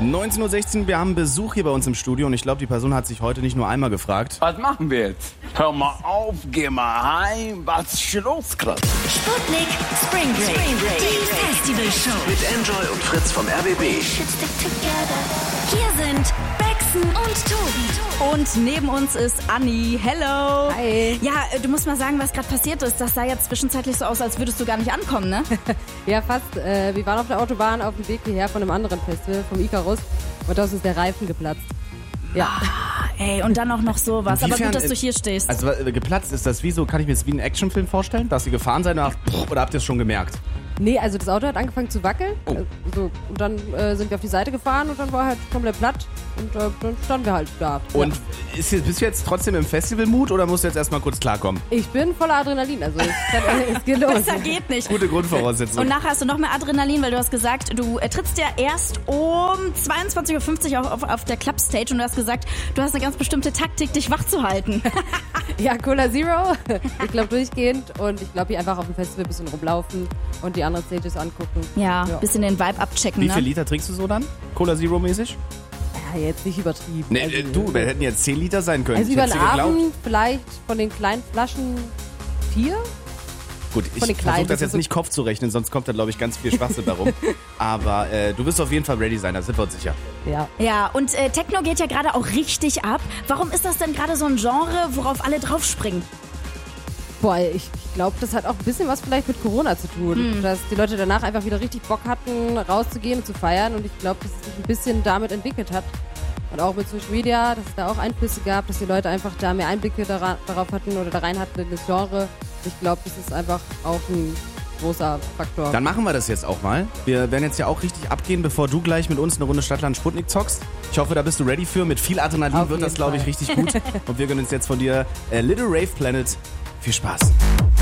19.16 Uhr, wir haben Besuch hier bei uns im Studio und ich glaube, die Person hat sich heute nicht nur einmal gefragt. Was machen wir jetzt? Hör mal auf, geh mal heim. Was ist schon los gerade? Sputnik Spring Break. Die Festivalshow. Mit Enjoy und Fritz vom RBB. Hier sind Bexen und Tobi. Und neben uns ist Anni. Hello. Hi. Ja, du musst mal sagen, was gerade passiert ist. Das sah jetzt zwischenzeitlich so aus, als würdest du gar nicht ankommen, ne? Ja, fast. Wir waren auf der Autobahn auf dem Weg hierher von einem anderen Festival, vom Icarus. Und da ist uns der Reifen geplatzt. Ja. Ey, und dann auch noch sowas. Aber gut, dass du hier stehst. Also geplatzt ist das wie so, kann ich mir das wie einen Actionfilm vorstellen? Dass ihr gefahren seid oder habt ihr es schon gemerkt? Nee, also das Auto hat angefangen zu wackeln. Oh. So, und dann sind wir auf die Seite gefahren und dann war halt komplett platt. Und dann standen wir halt da. Und bist du jetzt trotzdem im Festivalmut oder musst du jetzt erstmal kurz klarkommen? Ich bin voller Adrenalin, also es geht los. Besser geht nicht. Gute Grundvoraussetzung. Und nachher hast du noch mehr Adrenalin, weil du hast gesagt, du trittst ja erst um 22.50 Uhr auf der Clubstage und du hast gesagt, du hast eine ganz bestimmte Taktik, dich wach zu halten. Ja, Cola Zero. Ich glaube durchgehend und ich glaube hier einfach auf dem Festival ein bisschen rumlaufen und die anderen Stages angucken. Ja, bisschen den Vibe abchecken, Wie ne? viel Liter trinkst du so dann? Cola Zero mäßig? Ja, jetzt nicht übertrieben. Nee, also, wir hätten jetzt 10 Liter sein können. Also Ich über hätt's den dir geglaubt. Abend vielleicht von den kleinen Flaschen 4. Gut, ich von den versuche Kleinen, das das jetzt ist so- nicht Kopf zu rechnen, sonst kommt da, glaube ich, ganz viel Schwachsinn darum. Aber du wirst auf jeden Fall ready sein, da sind wir uns sicher. Ja. Ja, und Techno geht ja gerade auch richtig ab. Warum ist das denn gerade so ein Genre, worauf alle draufspringen? Boah, ich glaube, das hat auch ein bisschen was vielleicht mit Corona zu tun. Dass die Leute danach einfach wieder richtig Bock hatten, rauszugehen und zu feiern. Und ich glaube, dass es sich ein bisschen damit entwickelt hat. Und auch mit Social Media, dass es da auch Einflüsse gab, dass die Leute einfach da mehr Einblicke darauf hatten oder da rein hatten in das Genre. Ich glaube, das ist einfach auch ein großer Faktor. Dann machen wir das jetzt auch mal. Wir werden jetzt ja auch richtig abgehen, bevor du gleich mit uns eine Runde Stadtland Sputnik zockst. Ich hoffe, da bist du ready für. Mit viel Adrenalin Auf wird das, jeden glaube ich, Fall. richtig gut. Und wir gönnen uns jetzt von dir Little Rave Planet. Viel Spaß.